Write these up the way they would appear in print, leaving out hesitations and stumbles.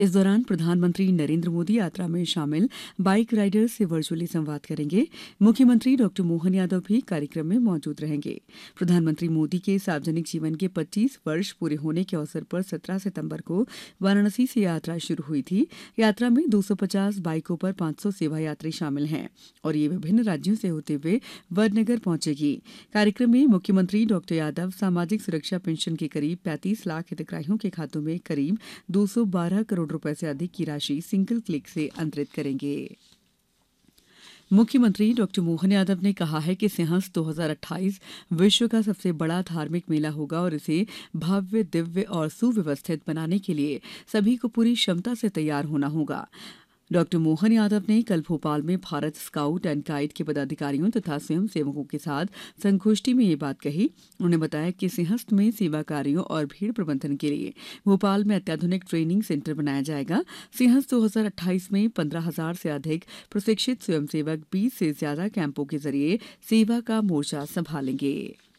इस दौरान प्रधानमंत्री नरेंद्र मोदी यात्रा में शामिल बाइक राइडर्स से वर्चुअली संवाद करेंगे। मुख्यमंत्री डॉक्टर मोहन यादव भी कार्यक्रम में मौजूद रहेंगे। प्रधानमंत्री मोदी के सार्वजनिक जीवन के 25 वर्ष पूरे होने के अवसर पर 17 सितंबर को वाराणसी से यात्रा शुरू हुई थी। यात्रा में 250 बाइकों पर 500 सेवा यात्री शामिल हैं और ये विभिन्न राज्यों से होते हुए वडनगर पहुंचेगी। कार्यक्रम में मुख्यमंत्री डॉक्टर यादव सामाजिक सुरक्षा पेंशन के करीब 35 लाख हितग्राहियों के खातों में करीब 212 करोड़ रुपए से अधिक की राशि सिंगल क्लिक से अंतरित करेंगे। मुख्यमंत्री डॉक्टर मोहन यादव ने कहा है कि सिंहस्थ 2028 विश्व का सबसे बड़ा धार्मिक मेला होगा और इसे भव्य, दिव्य और सुव्यवस्थित बनाने के लिए सभी को पूरी क्षमता से तैयार होना होगा। डॉक्टर मोहन यादव ने कल भोपाल में भारत स्काउट एंड गाइड के पदाधिकारियों तथा स्वयंसेवकों के साथ संगोष्ठी में ये बात कही। उन्होंने बताया कि सिंहस्थ में सेवा कार्यों और भीड़ प्रबंधन के लिए भोपाल में अत्याधुनिक ट्रेनिंग सेंटर बनाया जाएगा। सिंहस्थ 2028 में 15,000 से अधिक प्रशिक्षित स्वयंसेवक 20 से ज्यादा कैंपों के जरिए सेवा का मोर्चा संभालेंगे।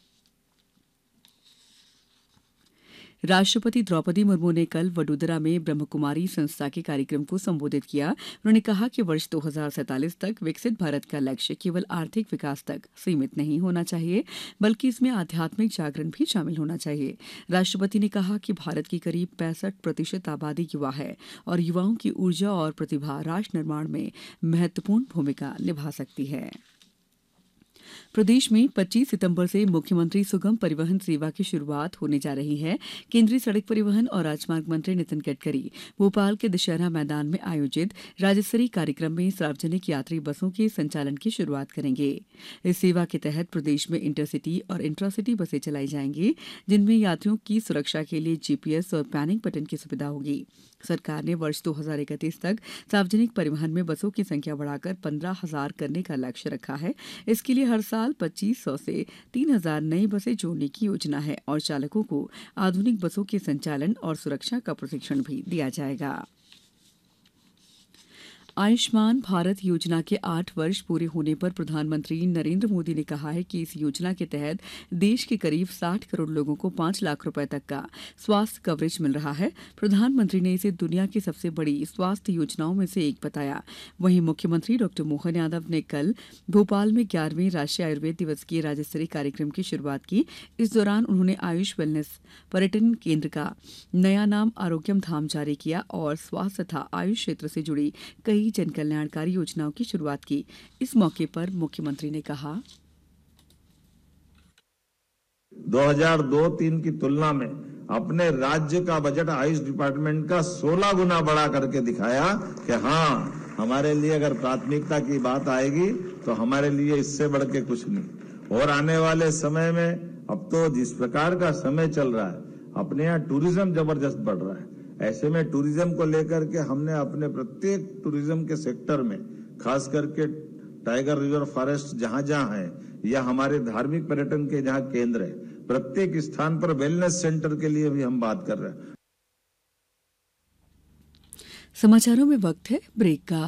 राष्ट्रपति द्रौपदी मुर्मू ने कल वडोदरा में ब्रह्मकुमारी संस्था के कार्यक्रम को संबोधित किया। उन्होंने कहा कि वर्ष 2047 तक विकसित भारत का लक्ष्य केवल आर्थिक विकास तक सीमित नहीं होना चाहिए, बल्कि इसमें आध्यात्मिक जागरण भी शामिल होना चाहिए। राष्ट्रपति ने कहा कि भारत की करीब 65% आबादी युवा है और युवाओं की ऊर्जा और प्रतिभा राष्ट्र निर्माण में महत्वपूर्ण भूमिका निभा सकती है। प्रदेश में 25 सितंबर से मुख्यमंत्री सुगम परिवहन सेवा की शुरुआत होने जा रही है। केंद्रीय सड़क परिवहन और राजमार्ग मंत्री नितिन गडकरी भोपाल के दशहरा मैदान में आयोजित राज्य स्तरीय कार्यक्रम में सार्वजनिक यात्री बसों के संचालन की शुरुआत करेंगे। इस सेवा के तहत प्रदेश में इंटरसिटी और इंट्रासिटी बसें चलाई जाएंगी, जिनमें यात्रियों की सुरक्षा के लिए जीपीएस और पैनिक बटन की सुविधा होगी। सरकार ने वर्ष 2031 तक सार्वजनिक परिवहन में बसों की संख्या बढ़ाकर 15,000 करने का लक्ष्य रखा है। इसके लिए हर साल 2,500 से 3,000 नई बसें जोड़ने की योजना है और चालकों को आधुनिक बसों के संचालन और सुरक्षा का प्रशिक्षण भी दिया जाएगा। आयुष्मान भारत योजना के 8 वर्ष पूरे होने पर प्रधानमंत्री नरेंद्र मोदी ने कहा है कि इस योजना के तहत देश के करीब 60 करोड़ लोगों को 5 लाख रुपए तक का स्वास्थ्य कवरेज मिल रहा है। प्रधानमंत्री ने इसे दुनिया की सबसे बड़ी स्वास्थ्य योजनाओं में से एक बताया। वहीं मुख्यमंत्री डॉक्टर मोहन यादव ने कल भोपाल में 11वें राष्ट्रीय आयुर्वेद दिवस के राज्य स्तरीय कार्यक्रम की शुरुआत की। इस दौरान उन्होंने आयुष वेलनेस पर्यटन केंद्र का नया नाम आरोग्यम धाम जारी किया और स्वास्थ्य तथा आयुष क्षेत्र से जुड़ी कई जन कल्याणकारी योजनाओं की शुरुआत की। इस मौके पर मुख्यमंत्री ने कहा, 2002-03 की तुलना में अपने राज्य का बजट आयुष डिपार्टमेंट का 16 गुना बढ़ा करके दिखाया कि हाँ, हमारे लिए अगर प्राथमिकता की बात आएगी तो हमारे लिए इससे बढ़ के कुछ नहीं। और आने वाले समय में अब तो जिस प्रकार का समय चल रहा है, अपने यहाँ टूरिज्म जबरदस्त बढ़ रहा है। ऐसे में टूरिज्म को लेकर के हमने अपने प्रत्येक टूरिज्म के सेक्टर में, खास करके टाइगर रिजर्व फॉरेस्ट जहां जहां है या हमारे धार्मिक पर्यटन के जहां केंद्र है, प्रत्येक स्थान पर वेलनेस सेंटर के लिए भी हम बात कर रहे हैं। समाचारों में वक्त है ब्रेक का।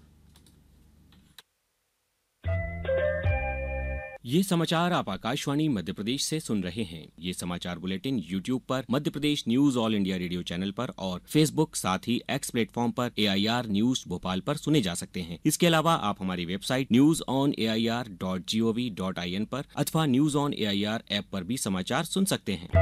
ये समाचार आप आकाशवाणी मध्य प्रदेश से सुन रहे हैं। ये समाचार बुलेटिन YouTube पर Madhya Pradesh news all India radio channel पर और Facebook साथ ही X प्लेटफॉर्म पर AIR न्यूज भोपाल पर सुने जा सकते हैं। इसके अलावा आप हमारी वेबसाइट newsonair.gov.in पर अथवा न्यूज ऑन AIR ऐप पर भी समाचार सुन सकते हैं।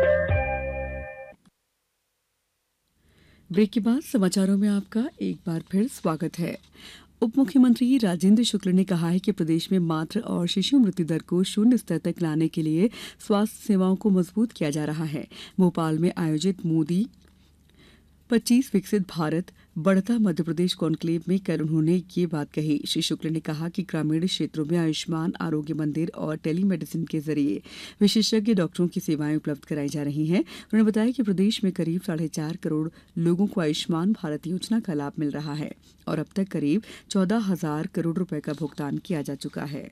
ब्रेक के बाद समाचारों में आपका एक बार फिर स्वागत है। उप मुख्यमंत्री राजेंद्र शुक्ल ने कहा है कि प्रदेश में मातृ और शिशु मृत्यु दर को शून्य स्तर तक लाने के लिए स्वास्थ्य सेवाओं को मजबूत किया जा रहा है। भोपाल में आयोजित मोदी 25 विकसित भारत बढ़ता मध्य प्रदेश कॉन्क्लेव में कल उन्होंने ये बात कही। श्री शुक्ल ने कहा कि ग्रामीण क्षेत्रों में आयुष्मान आरोग्य मंदिर और टेलीमेडिसिन के जरिए विशेषज्ञ डॉक्टरों की सेवाएं उपलब्ध कराई जा रही हैं। उन्होंने बताया कि प्रदेश में करीब 4.5 करोड़ लोगों को आयुष्मान भारत योजना का लाभ मिल रहा है और अब तक करीब 14,000 करोड़ रुपए का भुगतान किया जा चुका है।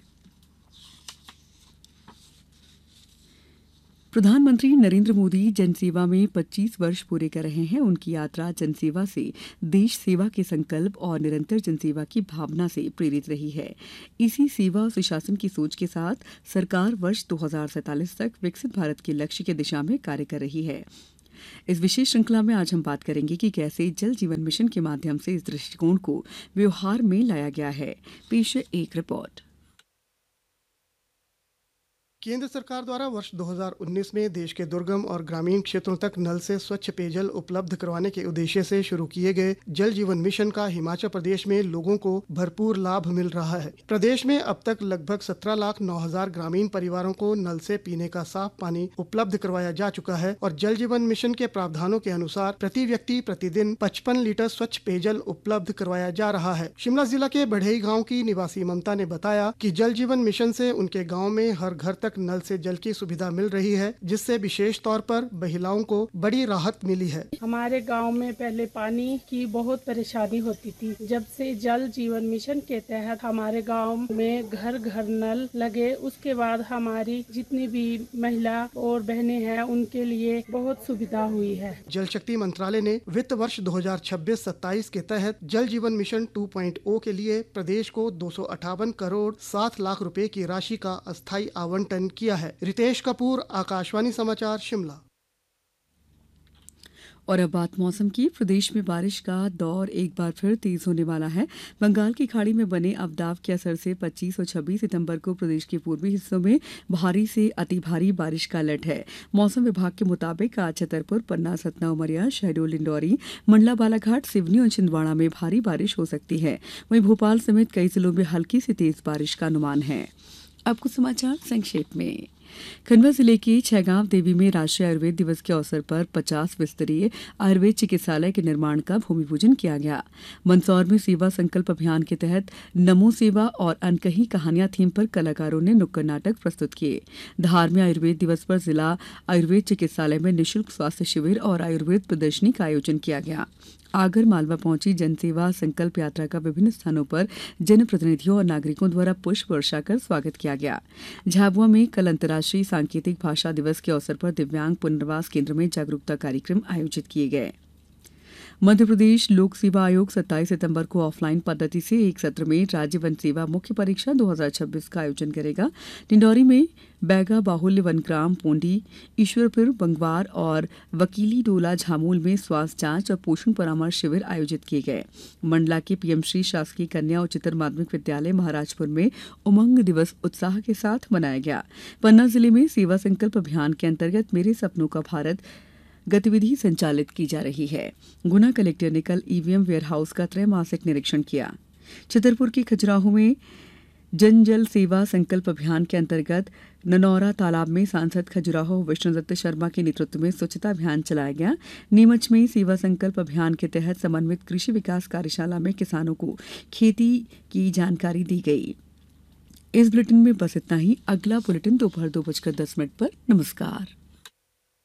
प्रधानमंत्री नरेंद्र मोदी जनसेवा में 25 वर्ष पूरे कर रहे हैं। उनकी यात्रा जनसेवा से देश सेवा के संकल्प और निरंतर जनसेवा की भावना से प्रेरित रही है। इसी सेवा और सुशासन की सोच के साथ सरकार वर्ष 2047 तक विकसित भारत के लक्ष्य की दिशा में कार्य कर रही है। इस विशेष श्रृंखला में आज हम बात करेंगे कि कैसे जल जीवन मिशन के माध्यम से इस दृष्टिकोण को व्यवहार में लाया गया है। पेश है एक रिपोर्ट। केंद्र सरकार द्वारा वर्ष 2019 में देश के दुर्गम और ग्रामीण क्षेत्रों तक नल से स्वच्छ पेयजल उपलब्ध करवाने के उद्देश्य से शुरू किए गए जल जीवन मिशन का हिमाचल प्रदेश में लोगों को भरपूर लाभ मिल रहा है। प्रदेश में अब तक लगभग 17,09,000 ग्रामीण परिवारों को नल से पीने का साफ पानी उपलब्ध करवाया जा चुका है और जल जीवन मिशन के प्रावधानों के अनुसार प्रति व्यक्ति प्रतिदिन 55 लीटर स्वच्छ पेयजल उपलब्ध करवाया जा रहा है। शिमला जिला के बढ़ई गाँव की निवासी ममता ने बताया कि जल जीवन मिशन से उनके गाँव में हर घर तक नल से जल की सुविधा मिल रही है, जिससे विशेष तौर पर महिलाओं को बड़ी राहत मिली है। हमारे गांव में पहले पानी की बहुत परेशानी होती थी। जब से जल जीवन मिशन के तहत हमारे गांव में घर घर नल लगे, उसके बाद हमारी जितनी भी महिला और बहनें हैं उनके लिए बहुत सुविधा हुई है। जल शक्ति मंत्रालय ने वित्त वर्ष 2026-27 के तहत जल जीवन मिशन 2.0 के लिए प्रदेश को 258 करोड़ 7 लाख रुपए की राशि का अस्थायी आवंटन किया है। रितेश कपूर, आकाशवाणी समाचार, शिमला। और अब बात मौसम की। प्रदेश में बारिश का दौर एक बार फिर तेज होने वाला है। बंगाल की खाड़ी में बने अवदाब के असर से 25 और 26 सितंबर को प्रदेश के पूर्वी हिस्सों में भारी से अति भारी बारिश का अलर्ट है। मौसम विभाग के मुताबिक आज छतरपुर, पन्ना, सतना, उमरिया, शहडोल, इंदौरी, मंडला, बालाघाट, सिवनी और छिंदवाड़ा में भारी बारिश हो सकती है। वहीं भोपाल समेत कई जिलों में हल्की से तेज बारिश का अनुमान है। अब कुछ समाचार संक्षेप में। खंडवा जिले के छैगांव देवी में राष्ट्रीय आयुर्वेद दिवस के अवसर पर 50 बिस्तरीय आयुर्वेद चिकित्सालय के निर्माण का भूमि पूजन किया गया। मंदसौर में सेवा संकल्प अभियान के तहत नमो सेवा और अनकही कहानियां थीम पर कलाकारों ने नुक्कड़ नाटक प्रस्तुत किए। धार में आयुर्वेद दिवस पर जिला आयुर्वेद चिकित्सालय में निःशुल्क स्वास्थ्य शिविर और आयुर्वेद प्रदर्शनी का आयोजन किया गया। आगर मालवा पहुंची जनसेवा संकल्प यात्रा का विभिन्न स्थानों पर जनप्रतिनिधियों और नागरिकों द्वारा पुष्प वर्षा कर स्वागत किया गया। झाबुआ में कल अंतर्राष्ट्रीय सांकेतिक भाषा दिवस के अवसर पर दिव्यांग पुनर्वास केंद्र में जागरूकता कार्यक्रम आयोजित किए गए। मध्य प्रदेश लोक सेवा आयोग 27 सितंबर को ऑफलाइन पद्धति से एक सत्र में राज्य वन सेवा मुख्य परीक्षा 2026 का आयोजन करेगा। डिंडौरी में बैगा बाहुल्य वनग्राम पोंडी, ईश्वरपुर, बंगवार और वकीली डोला झामूल में स्वास्थ्य जांच और पोषण परामर्श शिविर आयोजित किए गए। मंडला के पीएम श्री शासकीय कन्या उच्चतर माध्यमिक विद्यालय महाराजपुर में उमंग दिवस उत्साह के साथ मनाया गया। पन्ना जिले में सेवा संकल्प अभियान के अंतर्गत मेरे सपनों का भारत गतिविधि संचालित की जा रही है। गुना कलेक्टर ने कल ईवीएम वेयरहाउस का त्रैमासिक निरीक्षण किया। छतरपुर के खजुराहो में जन जल सेवा संकल्प अभियान के अंतर्गत ननौरा तालाब में सांसद खजुराहो विष्णुदत्त शर्मा के नेतृत्व में स्वच्छता अभियान चलाया गया। नीमच में सेवा संकल्प अभियान के तहत समन्वित कृषि विकास कार्यशाला में किसानों को खेती की जानकारी दी गई। इस बुलेटिन में बस इतना ही। अगला बुलेटिन दोपहर 2:10 पर। नमस्कार।